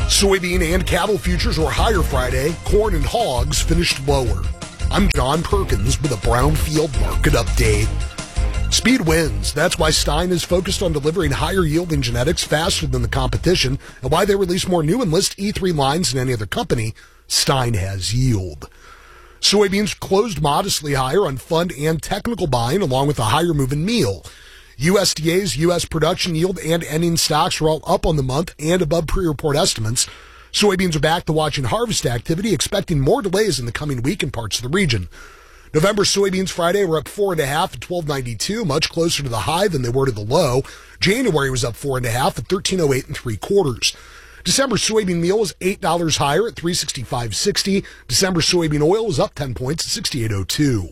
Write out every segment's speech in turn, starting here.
Soybean and cattle futures were higher Friday. Corn and hogs finished lower. I'm John Perkins with a Brownfield market update. Speed wins. That's why Stein is focused on delivering higher yielding genetics faster than the competition, and why they release more new Enlist E3 lines than any other company. Stein has yield. Soybeans closed modestly higher on fund and technical buying, along with a higher move in meal. USDA's U.S. production yield and ending stocks were all up on the month and above pre-report estimates. Soybeans are back to watching harvest activity, expecting more delays in the coming week in parts of the region. November soybeans Friday were up 4.5 at $12.92, much closer to the high than they were to the low. January was up 4.5 at $13.08 3/4. December soybean meal was $8 higher at $365.60. December soybean oil was up 10 points at $68.02.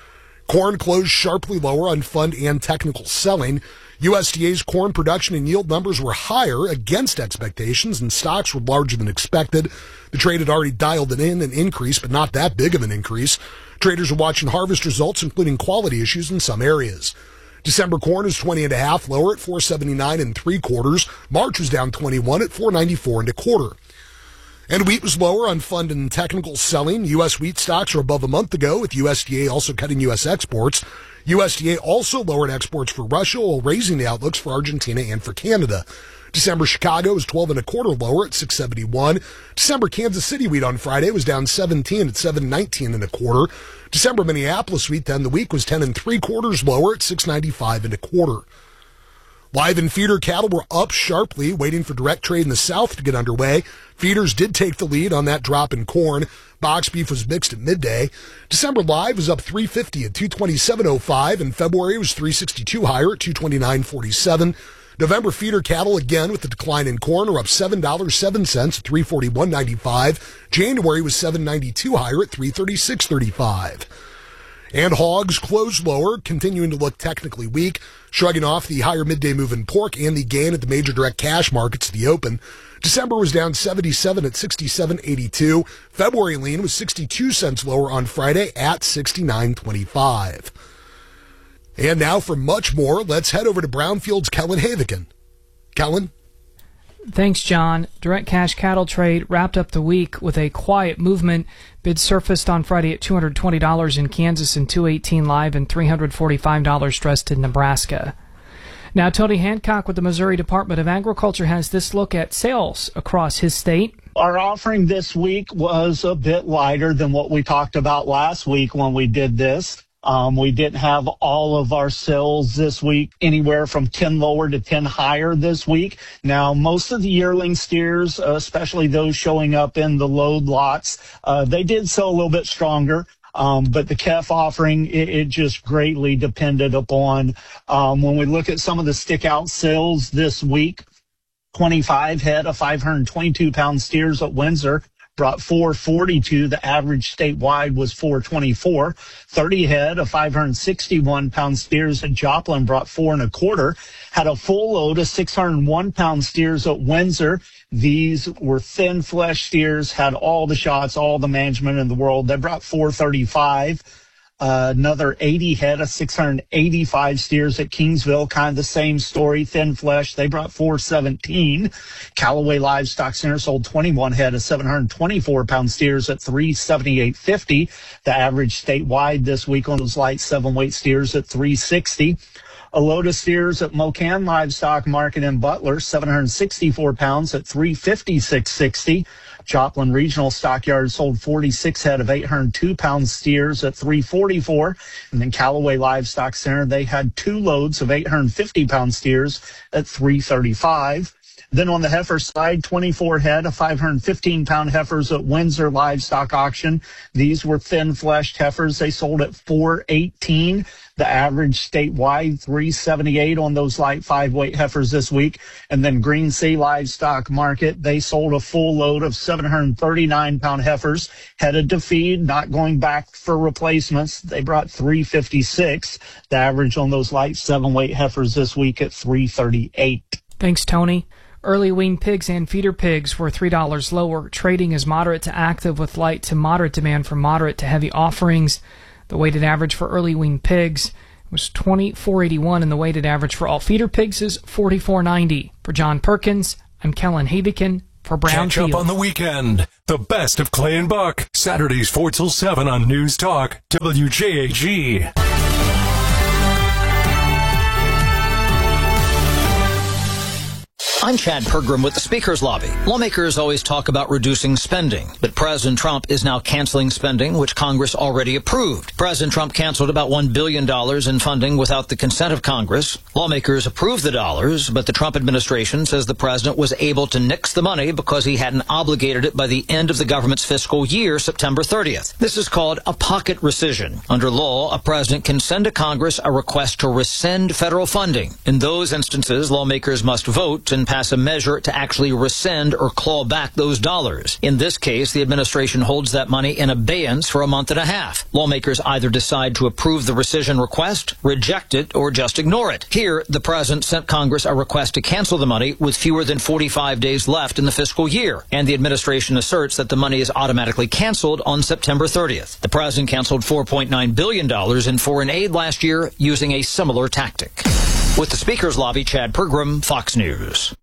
Corn closed sharply lower on fund and technical selling. USDA's corn production and yield numbers were higher against expectations, and stocks were larger than expected. The trade had already dialed it in an increase, but not that big of an increase. Traders are watching harvest results, including quality issues in some areas. December corn is 20.5 lower at $479 3/4. March was down 21 at $494 1/4. And wheat was lower on fund and technical selling. U.S. wheat stocks are above a month ago, with USDA also cutting U.S. exports. USDA also lowered exports for Russia while raising the outlooks for Argentina and for Canada. December Chicago was 12 1/4 lower at 671. December Kansas City wheat on Friday was down 17 at 719 1/4. December Minneapolis wheat to end the week was 10 3/4 lower at 695 1/4. Live and feeder cattle were up sharply, waiting for direct trade in the South to get underway. Feeders did take the lead on that drop in corn. Box beef was mixed at midday. December live was up $3.50 at $227.05, and February was $3.62 higher at $229.47. November feeder cattle, again with the decline in corn, are up $7.07 at $341.95. January was $7.92 higher at $336.35. And hogs closed lower, continuing to look technically weak, shrugging off the higher midday move in pork and the gain at the major direct cash markets at the open. December was down 77 at 67.82. February lean was 62 cents lower on Friday at 69.25. And now for much more, let's head over to Brownfield's Kellen Haviken. Kellen? Thanks, John. Direct cash cattle trade wrapped up the week with a quiet movement. Bids surfaced on Friday at $220 in Kansas and $218 live and $345 stressed in Nebraska. Now, Tony Hancock with the Missouri Department of Agriculture has this look at sales across his state. Our offering this week was a bit lighter than what we talked about last week when we did this. We didn't have all of our sales this week, anywhere from 10 lower to 10 higher this week. Now, most of the yearling steers, especially those showing up in the load lots, they did sell a little bit stronger. But the calf offering, it just greatly depended upon, when we look at some of the stick out sales this week, 25 head of 522-pound steers at Windsor brought 442. The average statewide was 424. 30 head of 561-pound steers at Joplin brought 4 1/4. Had a full load of 601-pound steers at Windsor. These were thin flesh steers, had all the shots, all the management in the world. They brought 435. Another 80 head of 685 steers at Kingsville, kind of the same story, thin flesh. They brought 417. Callaway Livestock Center sold 21 head of 724-pound steers at 378.50. The average statewide this week on those light 7-weight steers at 360. A load of steers at Mocan Livestock Market in Butler, 764 pounds at 356.60. Joplin Regional Stockyard sold 46 head of 802-pound steers at 344. And then Callaway Livestock Center, they had 2 loads of 850-pound steers at 335. Then on the heifer side, 24 head of 515-pound heifers at Windsor Livestock Auction. These were thin-fleshed heifers. They sold at 418. The average statewide, 378 on those light 5-weight heifers this week. And then Green Sea Livestock Market, they sold a full load of 739-pound heifers, headed to feed, not going back for replacements. They brought 356. The average on those light 7-weight heifers this week at 338. Thanks, Tony. Early wean pigs and feeder pigs were $3 lower. Trading is moderate to active with light to moderate demand for moderate to heavy offerings. The weighted average for early wean pigs was $24.81, and the weighted average for all feeder pigs is $44.90. For John Perkins, I'm Kellen Haviken, for Brownfield. Catch up on the weekend. The best of Clay and Buck. Saturdays 4 till 7 on News Talk, WJAG. I'm Chad Pergram with the Speaker's Lobby. Lawmakers always talk about reducing spending, but President Trump is now canceling spending, which Congress already approved. President Trump canceled about $1 billion in funding without the consent of Congress. Lawmakers approved the dollars, but the Trump administration says the president was able to nix the money because he hadn't obligated it by the end of the government's fiscal year, September 30th. This is called a pocket rescission. Under law, a president can send to Congress a request to rescind federal funding. In those instances, lawmakers must vote and pass a measure to actually rescind or claw back those dollars. In this case, the administration holds that money in abeyance for a month and a half. Lawmakers either decide to approve the rescission request, reject it, or just ignore it. Here, the president sent Congress a request to cancel the money with fewer than 45 days left in the fiscal year, and the administration asserts that the money is automatically canceled on September 30th. The president canceled $4.9 billion in foreign aid last year using a similar tactic. With the Speaker's Lobby, Chad Pergram, Fox News.